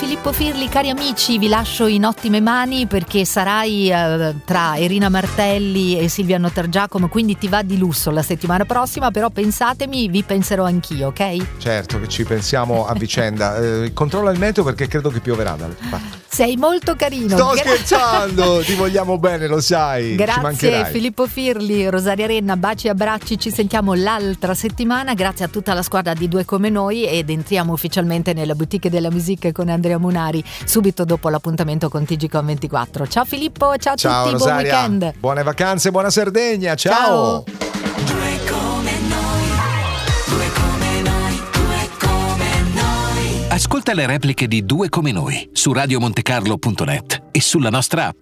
Filippo Firli, cari amici, vi lascio in ottime mani perché sarai tra Irina Martelli e Silvia Notargiacomo, quindi ti va di lusso la settimana prossima, però pensatemi, vi penserò anch'io, ok? Certo che ci pensiamo a vicenda. Controlla il meteo perché credo che pioverà dalle parti. Sei molto carino. Sto scherzando, ti vogliamo bene, lo sai. Grazie Filippo Firli, Rosaria Renna, baci e abbracci, ci sentiamo l'altra settimana. Grazie a tutta la squadra di Due Come Noi ed entriamo ufficialmente nella boutique della musica con Andrea Munari subito dopo l'appuntamento con TGCOM24. Ciao Filippo, ciao a tutti, Rosaria. Buon weekend. Buone vacanze, buona Sardegna, ciao. Ascolta le repliche di Due Come Noi su radiomontecarlo.net e sulla nostra app.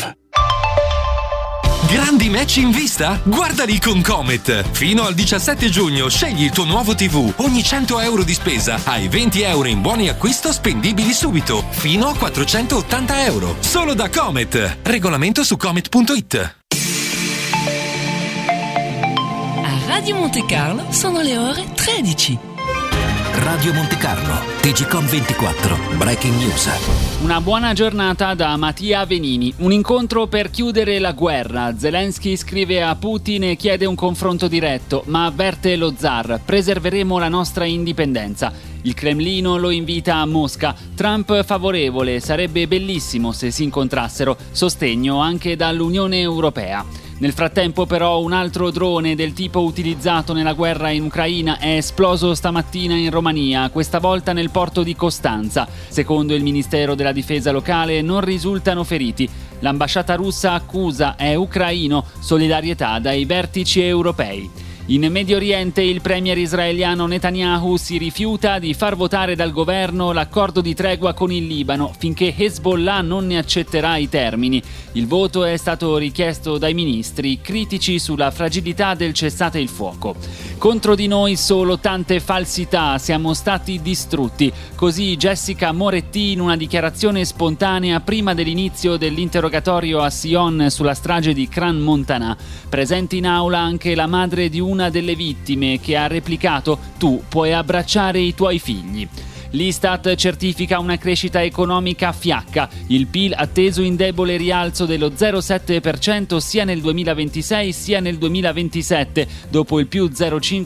Grandi match in vista? Guardali con Comet! Fino al 17 giugno scegli il tuo nuovo TV. Ogni 100 euro di spesa hai 20 euro in buoni acquisto spendibili subito. Fino a 480 euro. Solo da Comet. Regolamento su comet.it. A Radio Monte Carlo sono le ore 13. Radio Monte Carlo, TGCOM24, Breaking News. Una buona giornata da Mattia Venini. Un incontro per chiudere la guerra. Zelensky scrive a Putin e chiede un confronto diretto, ma avverte lo zar: preserveremo la nostra indipendenza. Il Cremlino lo invita a Mosca. Trump favorevole: sarebbe bellissimo se si incontrassero. Sostegno anche dall'Unione Europea. Nel frattempo però un altro drone del tipo utilizzato nella guerra in Ucraina è esploso stamattina in Romania, questa volta nel porto di Costanza. Secondo il Ministero della Difesa locale non risultano feriti. L'ambasciata russa accusa è ucraino, solidarietà dai vertici europei. In Medio Oriente il premier israeliano Netanyahu si rifiuta di far votare dal governo l'accordo di tregua con il Libano finché Hezbollah non ne accetterà i termini. Il voto è stato richiesto dai ministri, critici sulla fragilità del cessate il fuoco. Contro di noi solo tante falsità, siamo stati distrutti. Così Jessica Moretti in una dichiarazione spontanea prima dell'inizio dell'interrogatorio a Sion sulla strage di Crans Montana. Presente in aula anche la madre di una delle vittime che ha replicato: tu puoi abbracciare i tuoi figli. L'Istat certifica una crescita economica fiacca, il PIL atteso in debole rialzo dello 0,7% sia nel 2026 sia nel 2027, dopo il più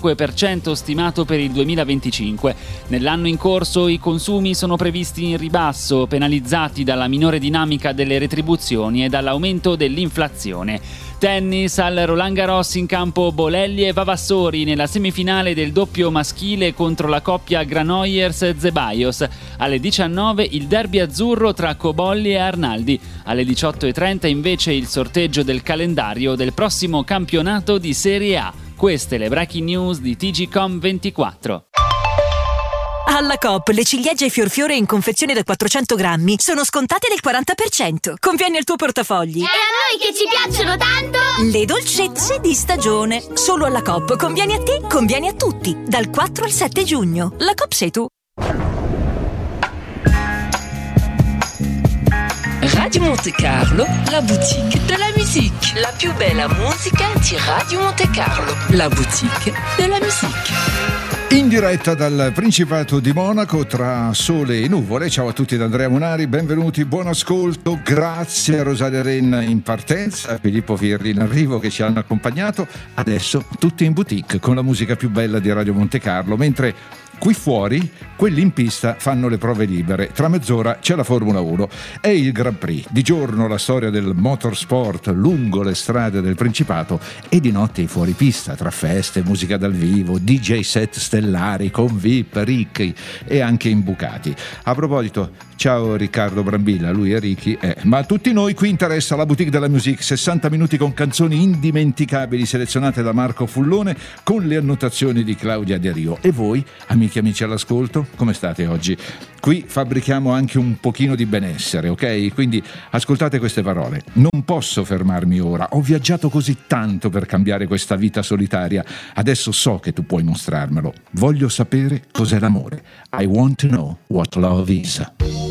0,5% stimato per il 2025. Nell'anno in corso i consumi sono previsti in ribasso, penalizzati dalla minore dinamica delle retribuzioni e dall'aumento dell'inflazione. Tennis, al Roland Garros in campo Bolelli e Vavassori nella semifinale del doppio maschile contro la coppia Granollers-Zeballos. Alle 19 il derby azzurro tra Cobolli e Arnaldi. Alle 18:30 invece il sorteggio del calendario del prossimo campionato di Serie A. Queste le breaking news di TGCOM24. Alla Coop le ciliegie Fiorfiore in confezione da 400 grammi sono scontate del 40%. Conviene al tuo portafogli. E a noi che ci piacciono tanto! Le dolcezze di stagione. Solo alla Coop. Conviene a te, conviene a tutti. Dal 4 al 7 giugno. La Coop sei tu. Radio Monte Carlo, la boutique de la musique. La più bella musica di Radio Monte Carlo. La boutique de la musique. In diretta dal Principato di Monaco tra sole e nuvole. Ciao a tutti da Andrea Munari, benvenuti, buon ascolto. Grazie a Rosaria Renna in partenza, a Filippo Firli in arrivo che ci hanno accompagnato. Adesso tutti in boutique con la musica più bella di Radio Monte Carlo, mentre qui fuori quelli in pista fanno le prove libere. Tra mezz'ora c'è la Formula 1 e il Grand Prix. Di giorno la storia del motorsport lungo le strade del Principato e di notte i fuoripista tra feste, musica dal vivo, DJ set stellari con VIP, ricchi e anche imbucati. A proposito, ciao Riccardo Brambilla, lui è Ricky, ma a tutti noi qui interessa la boutique della musique, 60 minuti con canzoni indimenticabili selezionate da Marco Fullone con le annotazioni di Claudia De Rio. E voi, amici e amici all'ascolto, come state oggi? Qui fabbrichiamo anche un pochino di benessere, ok? Quindi ascoltate queste parole. Non posso fermarmi ora, ho viaggiato così tanto per cambiare questa vita solitaria. Adesso so che tu puoi mostrarmelo. Voglio sapere cos'è l'amore. I want to know what love is.